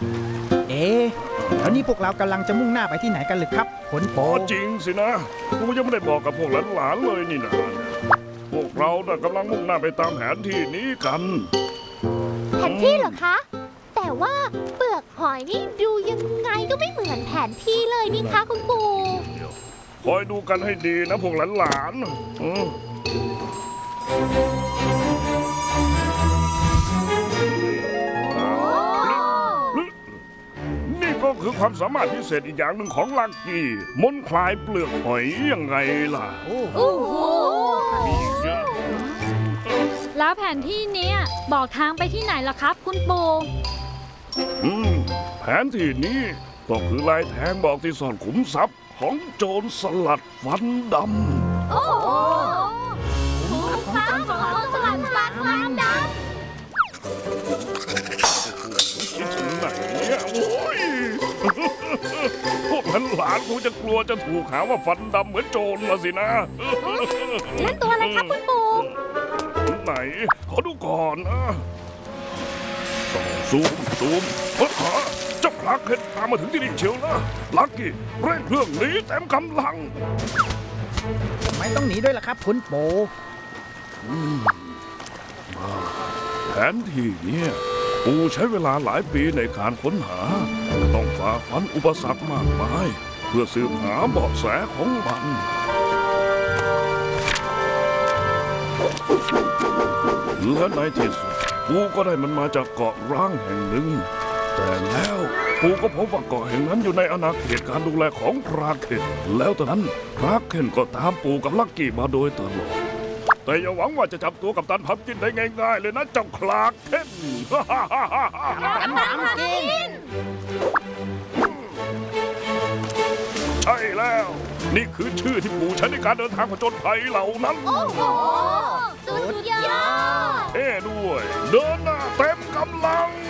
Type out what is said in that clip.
แล้วนี่พวกเรากำลังจะมุ่งหน้าไปที่ไหนกันหรือครับผลโปจริงสินะกูยังไม่ได้บอกกับพวกหลานๆเลยนี่นะพวกเรากำลังมุ่งหน้าไปตามแผนที่นี้กันแผนที่เหรอคะแต่ว่าเปลือกหอยนี่ดูยังไงก็ไม่เหมือนแผนที่เลยนี่คะคุณปู่คอยดูกันให้ดีนะพวกหลานๆนี่ก็คือความสามารถพิเศษอีกอย่างหนึ่งของลักกี้มนคลายเปลือกหอยยังไงล่ะโอ้โหมีเยอะแล้วแผนที่นี้บอกทางไปที่ไหนล่ะครับคุณปู่แผนที่นี้ก็คือลายแทงบอกที่ซ่อนขุมทรัพย์ของโจรสลัดฟันดำโอ้โหขุมทรัพย์ของโจรสลัดฟันดำคิดถึงไหนเนี่ยโอ้ยพวกหลานกูจะกลัวจะถูกหาว่าฟันดำเหมือนโจรละสินะนั่นตัวอะไรครับคุณปู่ไหนขอดูก่อนนะซูมเจ้าคลาร์กเคนตามมาถึงที่นี่เชียวนะลักกี้เร่งเครื่องหนีเต็มกำลังทำไมต้องหนีด้วยล่ะครับคุณโปแผนที่นี้ปูใช้เวลาหลายปีในการค้นหาต้องฝ่าฟันอุปสรรคมากมายเพื่อสืบหาเบาะแสของมันและในที่สุดปูก็ได้มันมาจากเกาะร้างแห่งหนึ่งแต่แล้วปูก็พบว่าเกาะแห่งนั้นอยู่ในอาณาเขตการดูแลของคราเคนแล้วตอนนั้นคราเคนก็ตามปูกับลักกี้มาโดยตลอดแต่อย่าหวังว่าจะจับตัวกับตันพัมกินได้ง่ายๆเลยนะเจ้าคราเคนตันพัมกินใช่แล้วนี่คือชื่อที่ปูใช้ในการเดินทางผจญภัยเหล่านั้นโอ้โหสุดยอดด้วยเดินหน้าเต็มกำลัง